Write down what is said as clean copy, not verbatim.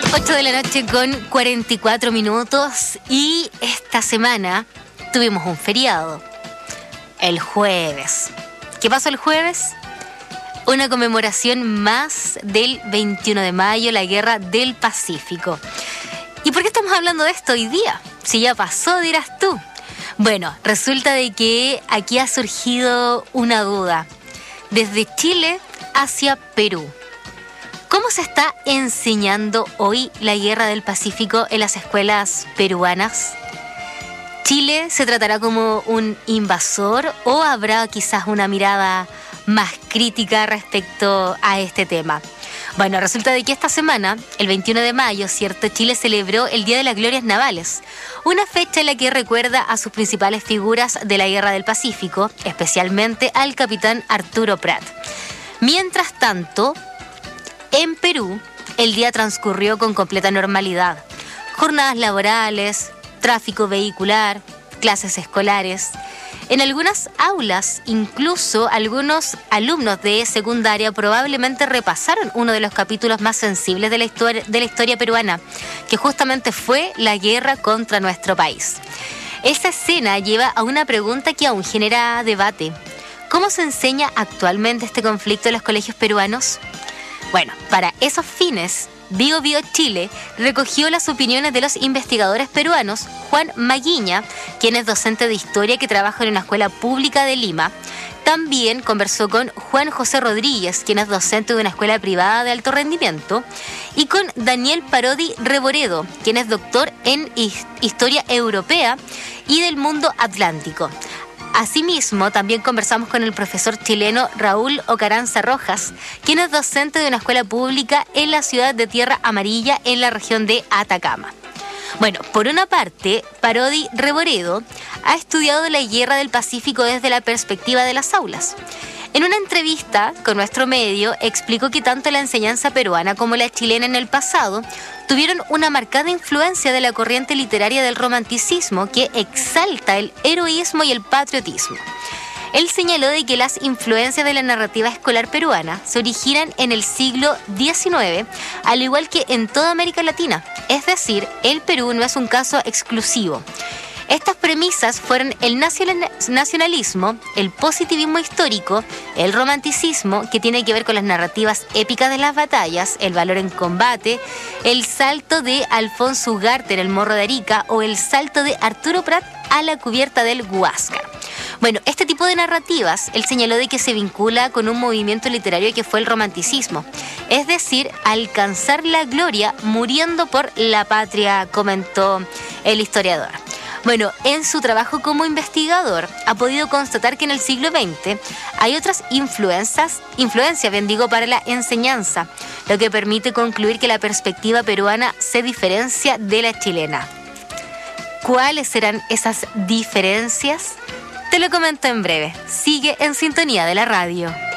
8 de la noche con 44 minutos y esta semana tuvimos un feriado, el jueves. ¿Qué pasó el jueves? Una conmemoración más del 21 de mayo, la Guerra del Pacífico. ¿Y por qué estamos hablando de esto hoy día? Si ya pasó, dirás tú. Bueno, resulta de que aquí ha surgido una duda. Desde Chile hacia Perú. ¿Cómo se está enseñando hoy la Guerra del Pacífico en las escuelas peruanas? ¿Chile se tratará como un invasor o habrá quizás una mirada más crítica respecto a este tema? Bueno, resulta de que esta semana, el 21 de mayo, ¿cierto? Chile celebró el Día de las Glorias Navales, una fecha en la que recuerda a sus principales figuras de la Guerra del Pacífico, especialmente al capitán Arturo Prat. Mientras tanto, en Perú, el día transcurrió con completa normalidad. Jornadas laborales, tráfico vehicular, clases escolares. En algunas aulas, incluso algunos alumnos de secundaria probablemente repasaron uno de los capítulos más sensibles de la historia peruana, que justamente fue la guerra contra nuestro país. Esta escena lleva a una pregunta que aún genera debate. ¿Cómo se enseña actualmente este conflicto en los colegios peruanos? Bueno, para esos fines, Bio Chile recogió las opiniones de los investigadores peruanos Juan Maguiña, quien es docente de historia que trabaja en una escuela pública de Lima. También conversó con Juan José Rodríguez, quien es docente de una escuela privada de alto rendimiento, y con Daniel Parodi Reboredo, quien es doctor en historia europea y del mundo atlántico. Asimismo, también conversamos con el profesor chileno Raúl Ocaranza Rojas, quien es docente de una escuela pública en la ciudad de Tierra Amarilla, en la región de Atacama. Bueno, por una parte, Parodi Reboredo ha estudiado la Guerra del Pacífico desde la perspectiva de las aulas. En una entrevista con nuestro medio, explicó que tanto la enseñanza peruana como la chilena en el pasado tuvieron una marcada influencia de la corriente literaria del romanticismo que exalta el heroísmo y el patriotismo. Él señaló de que las influencias de la narrativa escolar peruana se originan en el siglo XIX, al igual que en toda América Latina. Es decir, el Perú no es un caso exclusivo. Estas premisas fueron el nacionalismo, el positivismo histórico, el romanticismo, que tiene que ver con las narrativas épicas de las batallas, el valor en combate, el salto de Alfonso Ugarte en el Morro de Arica o el salto de Arturo Prat a la cubierta del Huáscar. Bueno, este tipo de narrativas, él señaló de que se vincula con un movimiento literario que fue el romanticismo, es decir, alcanzar la gloria muriendo por la patria, comentó el historiador. Bueno, en su trabajo como investigador ha podido constatar que en el siglo XX hay otras influencias, para la enseñanza, lo que permite concluir que la perspectiva peruana se diferencia de la chilena. ¿Cuáles serán esas diferencias? Te lo comento en breve. Sigue en sintonía de la radio.